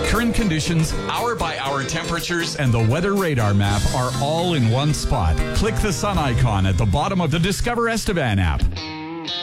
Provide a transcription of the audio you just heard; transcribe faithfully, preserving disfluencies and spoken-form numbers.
Current conditions, hour-by-hour temperatures, and the weather radar map are all in one spot. Click the sun icon at the bottom of the Discover Estevan app.